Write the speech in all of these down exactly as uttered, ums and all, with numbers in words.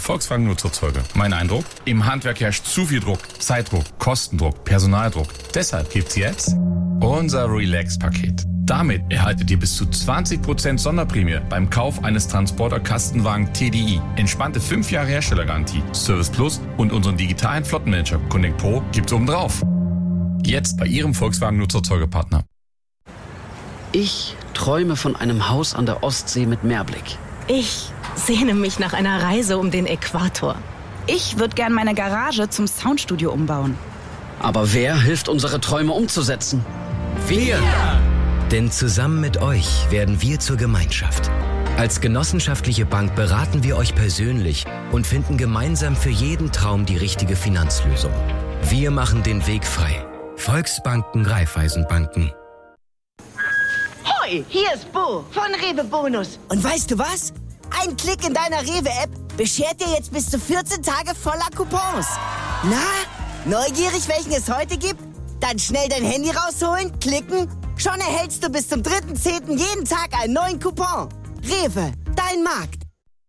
Volkswagen Nutzerzeuge. Mein Eindruck? Im Handwerk herrscht zu viel Druck. Zeitdruck, Kostendruck, Personaldruck. Deshalb gibt's jetzt unser Relax-Paket. Damit erhaltet ihr bis zu zwanzig Prozent Sonderprämie beim Kauf eines Transporter-Kastenwagen T D I. Entspannte fünf Jahre Herstellergarantie, Service Plus und unseren digitalen Flottenmanager Connect Pro gibt's obendrauf. Jetzt bei Ihrem Volkswagen Nutzerzeugepartner. Ich träume von einem Haus an der Ostsee mit Meerblick. Ich sehne mich nach einer Reise um den Äquator. Ich würde gern meine Garage zum Soundstudio umbauen. Aber wer hilft, unsere Träume umzusetzen? Wir! Denn zusammen mit euch werden wir zur Gemeinschaft. Als genossenschaftliche Bank beraten wir euch persönlich und finden gemeinsam für jeden Traum die richtige Finanzlösung. Wir machen den Weg frei. Volksbanken, Raiffeisenbanken. Hoi, hier ist Bo von Rewe Bonus. Und weißt du was? Ein Klick in deiner Rewe-App beschert dir jetzt bis zu vierzehn Tage voller Coupons. Na, neugierig, welchen es heute gibt? Dann schnell dein Handy rausholen, klicken. Schon erhältst du bis zum dritten zehnten jeden Tag einen neuen Coupon. Rewe, dein Markt.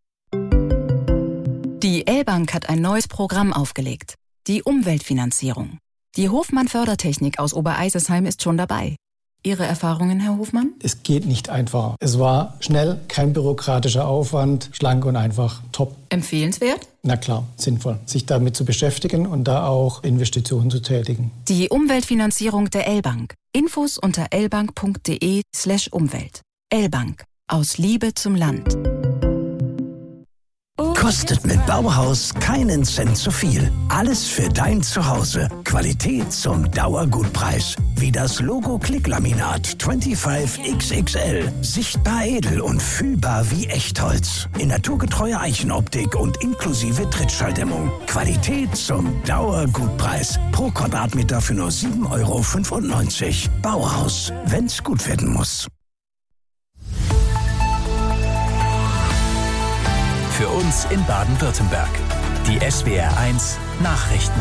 Die L-Bank hat ein neues Programm aufgelegt. Die Umweltfinanzierung. Die Hofmann-Fördertechnik aus Obereisesheim ist schon dabei. Ihre Erfahrungen, Herr Hofmann? Es geht nicht einfacher. Es war schnell, kein bürokratischer Aufwand, schlank und einfach top. Empfehlenswert? Na klar, sinnvoll, sich damit zu beschäftigen und da auch Investitionen zu tätigen. Die Umweltfinanzierung der L-Bank. Infos unter lbank.de slash Umwelt. L-Bank. Aus Liebe zum Land. Kostet mit Bauhaus keinen Cent zu viel. Alles für dein Zuhause. Qualität zum Dauergutpreis. Wie das Logo Klicklaminat fünfundzwanzig X X L. Sichtbar edel und fühlbar wie Echtholz. In naturgetreuer Eichenoptik und inklusive Trittschalldämmung. Qualität zum Dauergutpreis. Pro Quadratmeter für nur sieben Euro fünfundneunzig. Bauhaus, wenn's gut werden muss. Für uns in Baden-Württemberg. Die S W R eins Nachrichten.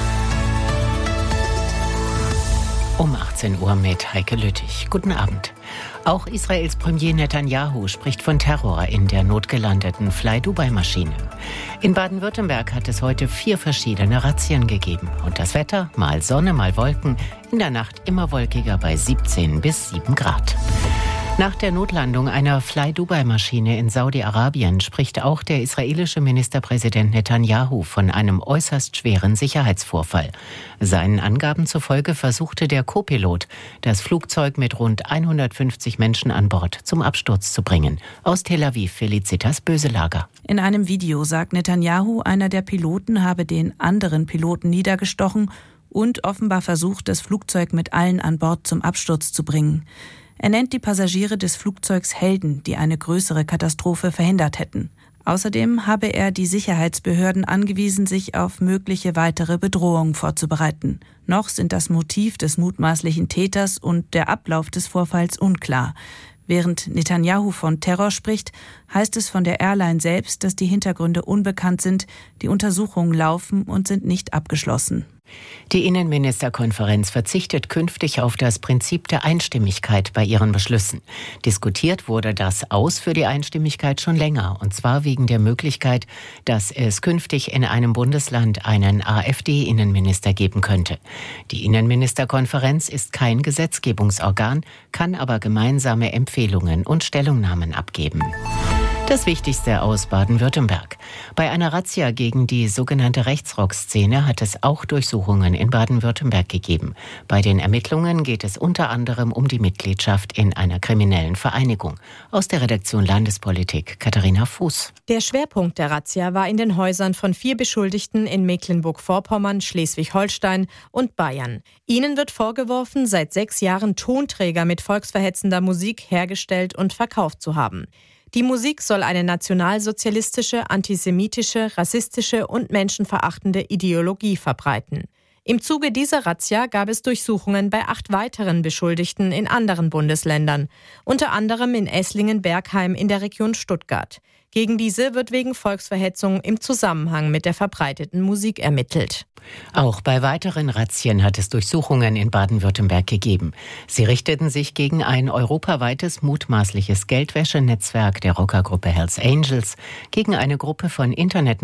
Um achtzehn Uhr mit Heike Lüttich. Guten Abend. Auch Israels Premier Netanyahu spricht von Terror in der notgelandeten Fly-Dubai-Maschine. In Baden-Württemberg hat es heute vier verschiedene Razzien gegeben. Und das Wetter, mal Sonne, mal Wolken, in der Nacht immer wolkiger bei siebzehn bis sieben Grad. Nach der Notlandung einer Fly-Dubai-Maschine in Saudi-Arabien spricht auch der israelische Ministerpräsident Netanyahu von einem äußerst schweren Sicherheitsvorfall. Seinen Angaben zufolge versuchte der Co-Pilot, das Flugzeug mit rund hundertfünfzig Menschen an Bord zum Absturz zu bringen. Aus Tel Aviv, Felicitas Böselager. In einem Video sagt Netanyahu, einer der Piloten habe den anderen Piloten niedergestochen und offenbar versucht, das Flugzeug mit allen an Bord zum Absturz zu bringen. Er nennt die Passagiere des Flugzeugs Helden, die eine größere Katastrophe verhindert hätten. Außerdem habe er die Sicherheitsbehörden angewiesen, sich auf mögliche weitere Bedrohungen vorzubereiten. Noch sind das Motiv des mutmaßlichen Täters und der Ablauf des Vorfalls unklar. Während Netanyahu von Terror spricht, heißt es von der Airline selbst, dass die Hintergründe unbekannt sind, die Untersuchungen laufen und sind nicht abgeschlossen. Die Innenministerkonferenz verzichtet künftig auf das Prinzip der Einstimmigkeit bei ihren Beschlüssen. Diskutiert wurde das Aus für die Einstimmigkeit schon länger, und zwar wegen der Möglichkeit, dass es künftig in einem Bundesland einen AfD-Innenminister geben könnte. Die Innenministerkonferenz ist kein Gesetzgebungsorgan, kann aber gemeinsame Empfehlungen und Stellungnahmen abgeben. Das Wichtigste aus Baden-Württemberg. Bei einer Razzia gegen die sogenannte Rechtsrock-Szene hat es auch Durchsuchungen in Baden-Württemberg gegeben. Bei den Ermittlungen geht es unter anderem um die Mitgliedschaft in einer kriminellen Vereinigung. Aus der Redaktion Landespolitik, Katharina Fuß. Der Schwerpunkt der Razzia war in den Häusern von vier Beschuldigten in Mecklenburg-Vorpommern, Schleswig-Holstein und Bayern. Ihnen wird vorgeworfen, seit sechs Jahren Tonträger mit volksverhetzender Musik hergestellt und verkauft zu haben. Die Musik soll eine nationalsozialistische, antisemitische, rassistische und menschenverachtende Ideologie verbreiten. Im Zuge dieser Razzia gab es Durchsuchungen bei acht weiteren Beschuldigten in anderen Bundesländern, unter anderem in Esslingen-Bergheim in der Region Stuttgart. Gegen diese wird wegen Volksverhetzung im Zusammenhang mit der verbreiteten Musik ermittelt. Auch bei weiteren Razzien hat es Durchsuchungen in Baden-Württemberg gegeben. Sie richteten sich gegen ein europaweites mutmaßliches Geldwäschenetzwerk der Rockergruppe Hells Angels, gegen eine Gruppe von Internet